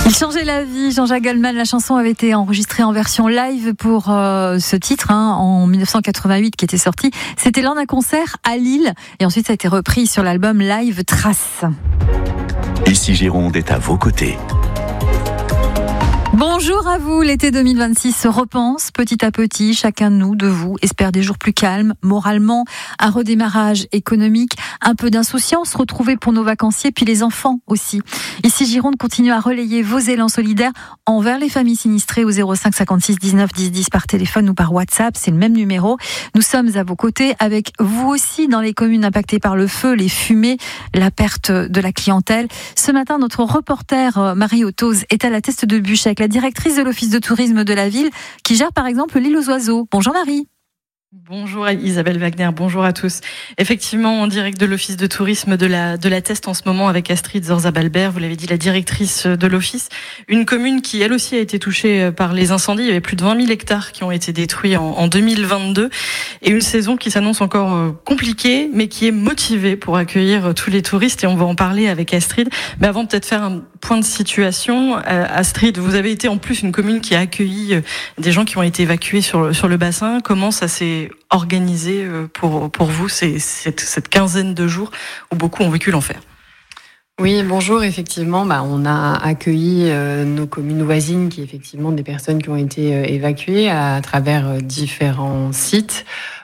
Il changeait la vie, Jean-Jacques Goldman. La chanson avait été enregistrée en version live pour ce titre en 1988 qui était sorti. C'était lors d'un concert à Lille et ensuite ça a été repris sur l'album Live Trace. Ici Gironde est à vos côtés. Bonjour à vous, l'été 2026 se repense petit à petit. Chacun de nous, de vous, espère des jours plus calmes, moralement, un redémarrage économique, un peu d'insouciance retrouvée pour nos vacanciers, puis les enfants aussi. Ici Gironde continue à relayer vos élans solidaires envers les familles sinistrées au 05 56 19 10 10 par téléphone ou par WhatsApp, c'est le même numéro. Nous sommes à vos côtés avec vous aussi dans les communes impactées par le feu, les fumées, la perte de la clientèle. Ce matin, notre reporter Marie Ottoz est à la Teste de Buch avec la directrice de l'office de tourisme de la ville qui gère par exemple l'île aux oiseaux. Bonjour Marie. Bonjour Isabelle Wagner, bonjour à tous. Effectivement, en direct de l'office de tourisme de la Teste en ce moment avec Astrid Zorza-Balbert, vous l'avez dit, la directrice de l'office. Une commune qui elle aussi a été touchée par les incendies. Il y avait plus de 20 000 hectares qui ont été détruits en 2022 et une saison qui s'annonce encore compliquée mais qui est motivée pour accueillir tous les touristes et on va en parler avec Astrid. Mais avant peut-être faire un point de situation, Astrid, vous avez été en plus une commune qui a accueilli des gens qui ont été évacués sur le bassin. Comment ça s'est organisé pour vous cette quinzaine de jours où beaucoup ont vécu l'enfer? Oui, bonjour. Effectivement, on a accueilli nos communes voisines, qui effectivement des personnes qui ont été évacuées à travers différents sites.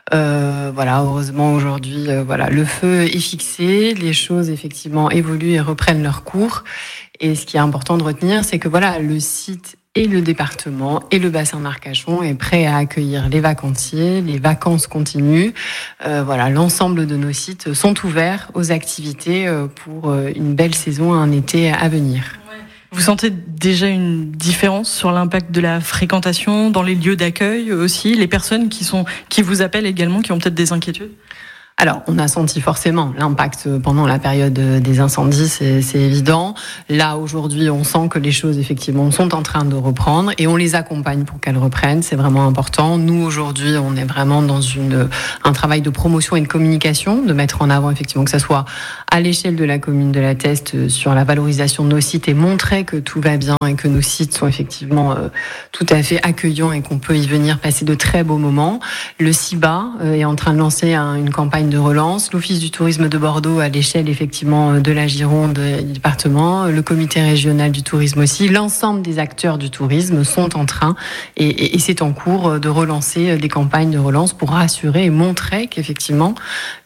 Heureusement aujourd'hui, le feu est fixé, les choses effectivement évoluent et reprennent leur cours. Et ce qui est important de retenir, c'est que le site et le département et le bassin d'Arcachon est prêt à accueillir les vacanciers, les vacances continuent. L'ensemble de nos sites sont ouverts aux activités pour une belle saison, un été à venir. Vous sentez déjà une différence sur l'impact de la fréquentation dans les lieux d'accueil aussi, les personnes qui vous appellent également, qui ont peut-être des inquiétudes? Alors, on a senti forcément l'impact pendant la période des incendies, c'est évident. Là, aujourd'hui, on sent que les choses, effectivement, sont en train de reprendre et on les accompagne pour qu'elles reprennent. C'est vraiment important. Nous, aujourd'hui, on est vraiment dans un travail de promotion et de communication, de mettre en avant, effectivement, que ça soit à l'échelle de la commune de la Teste sur la valorisation de nos sites et montrer que tout va bien et que nos sites sont effectivement tout à fait accueillants et qu'on peut y venir passer de très beaux moments. Le CIBA est en train de lancer une campagne de relance, l'Office du tourisme de Bordeaux à l'échelle effectivement de la Gironde du département, le comité régional du tourisme aussi, l'ensemble des acteurs du tourisme sont en train et c'est en cours de relancer des campagnes de relance pour rassurer et montrer qu'effectivement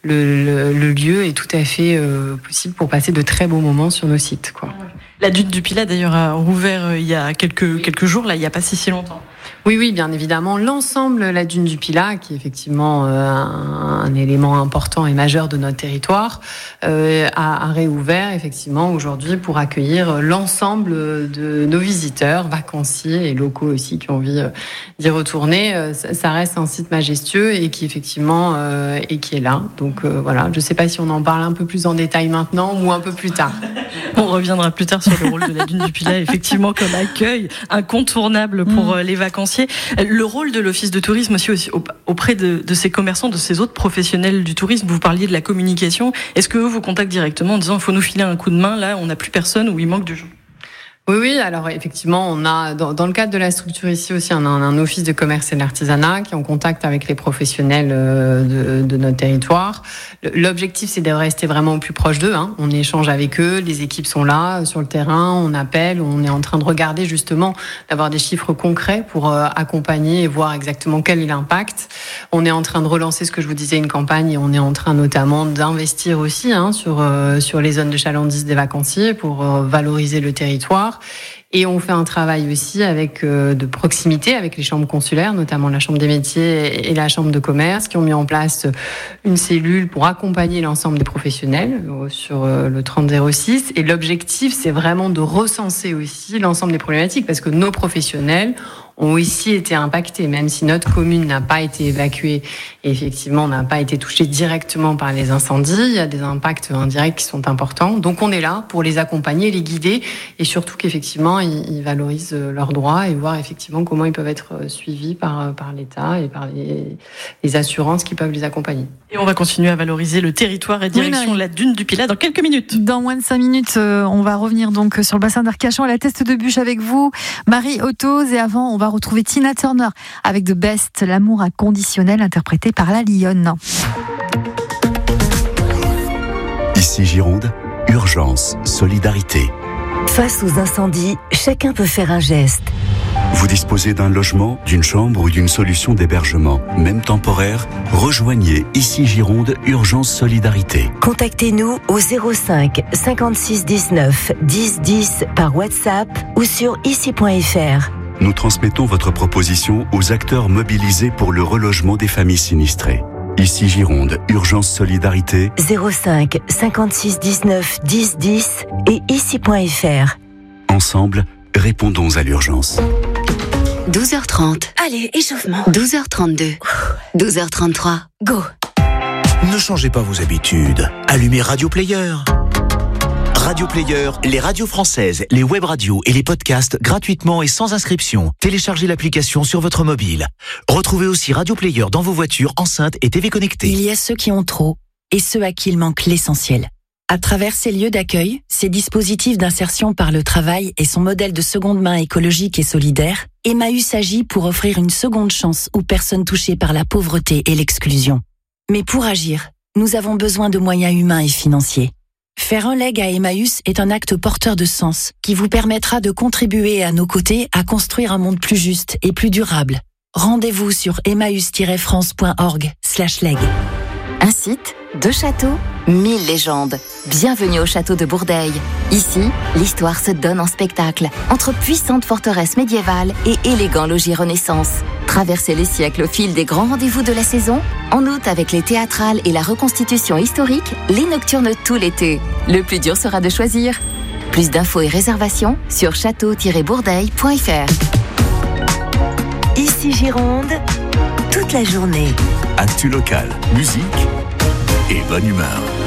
le lieu est tout à fait possible pour passer de très beaux moments sur nos sites, quoi. La Dune du Pilat d'ailleurs a rouvert il y a quelques jours, là, il n'y a pas si longtemps. Oui, bien évidemment. L'ensemble, la Dune du Pilat, qui est effectivement un élément important et majeur de notre territoire, a réouvert effectivement aujourd'hui pour accueillir l'ensemble de nos visiteurs, vacanciers et locaux aussi qui ont envie d'y retourner. Ça reste un site majestueux et qui effectivement et qui est là. Donc je ne sais pas si on en parle un peu plus en détail maintenant ou un peu plus tard. On reviendra plus tard sur le rôle de la Dune du Pilat, effectivement, comme accueil incontournable pour les vacanciers. Le rôle de l'office de tourisme aussi auprès de ces commerçants, de ces autres professionnels du tourisme, vous parliez de la communication. Est-ce que eux vous contactent directement en disant il faut nous filer un coup de main, là on n'a plus personne ou il manque de gens? Oui, alors effectivement, on a dans le cadre de la structure ici aussi, on a un office de commerce et de l'artisanat qui est en contact avec les professionnels de notre territoire. L'objectif, c'est de rester vraiment au plus proche d'eux. On échange avec eux, les équipes sont là sur le terrain, on appelle, on est en train de regarder justement, d'avoir des chiffres concrets pour accompagner et voir exactement quel est l'impact. On est en train de relancer, ce que je vous disais, une campagne et on est en train notamment d'investir aussi sur les zones de chalandise des vacanciers pour valoriser le territoire. Et on fait un travail aussi de proximité avec les chambres consulaires, notamment la Chambre des métiers et la Chambre de commerce, qui ont mis en place une cellule pour accompagner l'ensemble des professionnels sur le 3006. Et l'objectif, c'est vraiment de recenser aussi l'ensemble des problématiques, parce que nos professionnels ont aussi été impactés, même si notre commune n'a pas été évacuée et effectivement n'a pas été touchée directement par les incendies. Il y a des impacts indirects qui sont importants. Donc on est là pour les accompagner, les guider et surtout qu'effectivement effectivement, ils valorisent leurs droits et voir effectivement comment ils peuvent être suivis par l'État et par les assurances qui peuvent les accompagner. Et on va continuer à valoriser le territoire et direction la dune du Pilat dans quelques minutes. Dans moins de 5 minutes, on va revenir donc sur le bassin d'Arcachon à la Teste de Bûche avec vous, Marie Ottoz. Et avant, on va retrouver Tina Turner avec The Best, l'amour inconditionnel interprété par la Lyonne. Ici Gironde, urgence, solidarité. Face aux incendies, chacun peut faire un geste. Vous disposez d'un logement, d'une chambre ou d'une solution d'hébergement, même temporaire, rejoignez Ici Gironde, urgence, solidarité. Contactez-nous au 05 56 19 10 10 par WhatsApp ou sur ici.fr. Nous transmettons votre proposition aux acteurs mobilisés pour le relogement des familles sinistrées. Ici Gironde, urgence solidarité 05 56 19 10 10 et ici.fr. Ensemble, répondons à l'urgence. 12h30. Allez, échauffement. 12h32. 12h33. Go. Ne changez pas vos habitudes. Allumez Radio Player. Radio Player, les radios françaises, les web radios et les podcasts gratuitement et sans inscription. Téléchargez l'application sur votre mobile. Retrouvez aussi Radio Player dans vos voitures, enceintes et TV connectées. Il y a ceux qui ont trop et ceux à qui il manque l'essentiel. À travers ces lieux d'accueil, ces dispositifs d'insertion par le travail et son modèle de seconde main écologique et solidaire, Emmaüs agit pour offrir une seconde chance aux personnes touchées par la pauvreté et l'exclusion. Mais pour agir, nous avons besoin de moyens humains et financiers. Faire un leg à Emmaüs est un acte porteur de sens qui vous permettra de contribuer à nos côtés à construire un monde plus juste et plus durable. Rendez-vous sur emmaüs-france.org/leg. Un site, 2 châteaux, 1000 légendes. Bienvenue au château de Bourdeil. Ici, l'histoire se donne en spectacle, entre puissantes forteresses médiévales et élégants logis Renaissance. Traversez les siècles au fil des grands rendez-vous de la saison. En août, avec les théâtrales et la reconstitution historique, les nocturnes tout l'été. Le plus dur sera de choisir. Plus d'infos et réservations sur château-bourdeil.fr. Ici Gironde, toute la journée. Actu local, musique et bonne humeur.